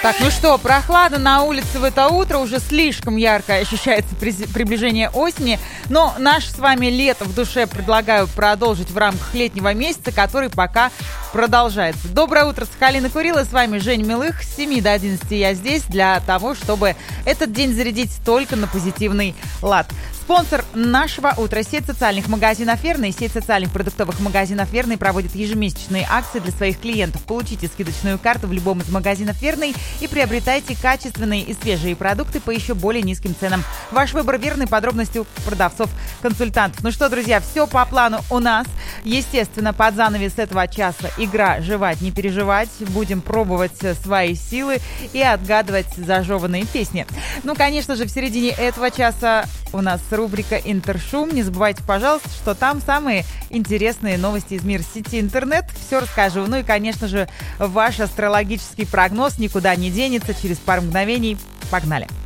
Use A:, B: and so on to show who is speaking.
A: Так, ну что, прохладно на улице в это утро, уже слишком ярко ощущается приближение осени, но наше с вами лето в душе предлагаю продолжить в рамках летнего месяца, который пока продолжается. Доброе утро, Сахалин и Курилы, с вами Женя Милых, с 7 до 11 я здесь для того, чтобы этот день зарядить только на позитивный лад. Спонсор нашего утра — сеть социальных магазинов «Верный». Сеть социальных продуктовых магазинов «Верный» проводит ежемесячные акции для своих клиентов. Получите скидочную карту в любом из магазинов «Верный» и приобретайте качественные и свежие продукты по еще более низким ценам. Ваш выбор «Верный», подробности у продавцов-консультантов. Ну что, друзья, все по плану у нас. Естественно, под занавес этого часа игра «Жевать, не переживать». Будем пробовать свои силы и отгадывать зажеванные песни. Ну, конечно же, в середине этого часа у нас рубрика «Интершум». Не забывайте, пожалуйста, что там самые интересные новости из мира сети интернет. Все расскажу. Ну и, конечно же, ваш астрологический прогноз никуда не денется. Через пару мгновений погнали.